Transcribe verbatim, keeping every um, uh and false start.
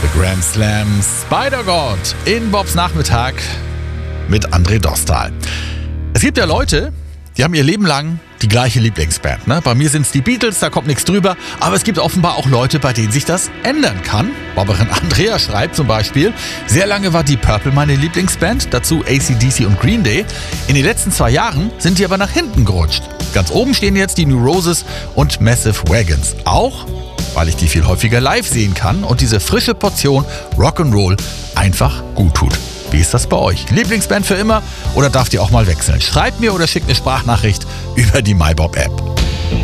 Grand Slam Spider-God in Bobs Nachmittag mit André Dostal. Es gibt ja Leute, die haben ihr Leben lang die gleiche Lieblingsband. Ne? Bei mir sind es die Beatles, da kommt nichts drüber. Aber es gibt offenbar auch Leute, bei denen sich das ändern kann. Bobberin Andrea schreibt zum Beispiel: Sehr lange war Deep Purple meine Lieblingsband, dazu A C D C und Green Day. In den letzten zwei Jahren sind die aber nach hinten gerutscht. Ganz oben stehen jetzt die New Roses und Massive Wagons. Auch weil ich die viel häufiger live sehen kann und diese frische Portion Rock'n'Roll einfach gut tut. Wie ist das bei euch? Lieblingsband für immer oder darf die auch mal wechseln? Schreibt mir oder schickt eine Sprachnachricht über die MyBob-App.